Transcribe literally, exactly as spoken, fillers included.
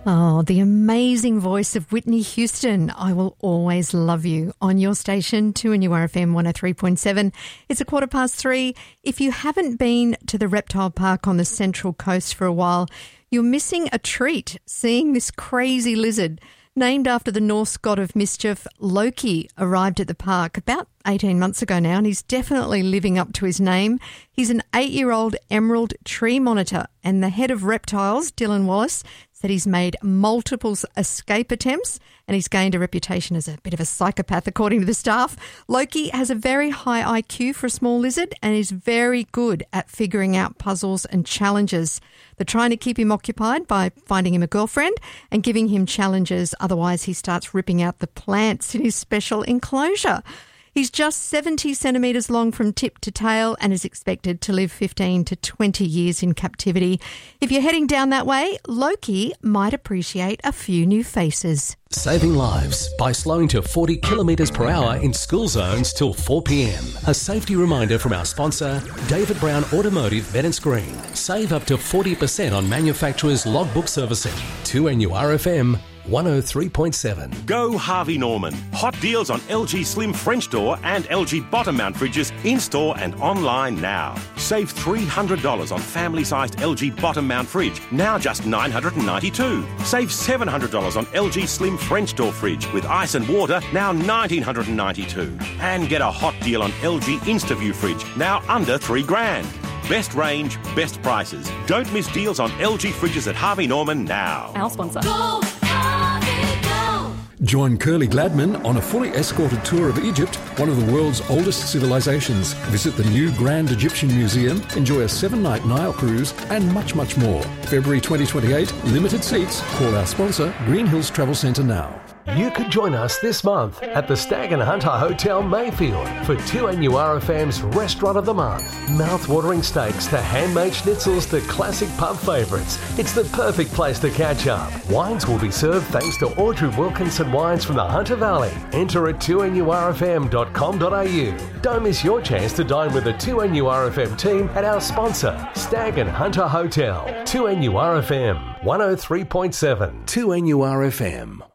Oh, the amazing voice of Whitney Houston. I Will Always Love You on your station, two N U R F M one oh three point seven. It's a quarter past three. If you haven't been to the reptile park on the Central Coast for a while, you're missing a treat seeing this crazy lizard. Named after the Norse god of mischief, Loki arrived at the park about eighteen months ago now, and he's definitely living up to his name. He's an eight-year-old emerald tree monitor, and the head of reptiles, Dylan Wallace, said he's made multiple escape attempts and he's gained a reputation as a bit of a psychopath, according to the staff. Loki has a very high I Q for a small lizard and is very good at figuring out puzzles and challenges. They're trying to keep him occupied by finding him a girlfriend and giving him challenges, otherwise he starts ripping out the plants in his special enclosure. He's just seventy centimetres long from tip to tail and is expected to live fifteen to twenty years in captivity. If you're heading down that way, Loki might appreciate a few new faces. Saving lives by slowing to forty kilometres per hour in school zones till four p.m. A safety reminder from our sponsor, David Brown Automotive Vet and Screen. Save up to forty percent on manufacturers' logbook servicing. two N U R F M one oh three point seven. Go Harvey Norman. Hot deals on L G Slim French door and L G bottom mount fridges in-store and online now. Save three hundred dollars on family-sized L G bottom mount fridge, now just nine hundred ninety-two dollars. Save seven hundred dollars on L G Slim French door fridge with ice and water, now one thousand nine hundred ninety-two dollars. And get a hot deal on L G InstaView fridge, now under three grand. Best range, best prices. Don't miss deals on L G fridges at Harvey Norman now. Our sponsor. Go, Harvey, go! Join Curly Gladman on a fully escorted tour of Egypt, one of the world's oldest civilizations. Visit the new Grand Egyptian Museum, enjoy a seven-night Nile cruise, and much, much more. February twenty twenty-eight, limited seats. Call our sponsor, Green Hills Travel Centre now. You could join us this month at the Stag and Hunter Hotel Mayfield for two N U R F M's Restaurant of the Month. Mouth-watering steaks to handmade schnitzels to classic pub favourites. It's the perfect place to catch up. Wines will be served thanks to Audrey Wilkinson Wines from the Hunter Valley. Enter at two N U R F M dot com dot A U. Don't miss your chance to dine with the two N U R F M team at our sponsor, Stag and Hunter Hotel. two N U R F M one oh three point seven. two N U R F M